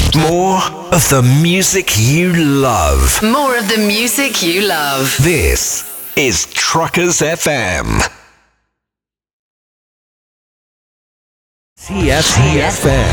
More of the music you love. More of the music you love. This is Truckers FM. TFM.